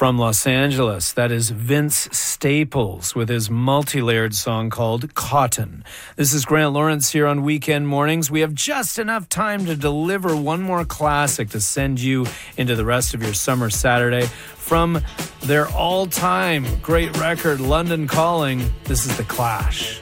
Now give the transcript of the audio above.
From Los Angeles, that is Vince Staples with his multi-layered song called Cotton. This is Grant Lawrence here on Weekend Mornings. We have just enough time to deliver one more classic to send you into the rest of your summer Saturday. From their all-time great record, London Calling, this is The Clash.